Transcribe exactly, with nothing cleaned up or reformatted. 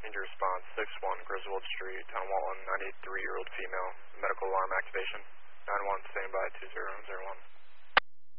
Need your response, six one Griswold Street, Town Walton, ninety-three-year-old female, medical alarm activation. nine one, standby, two zero zero one.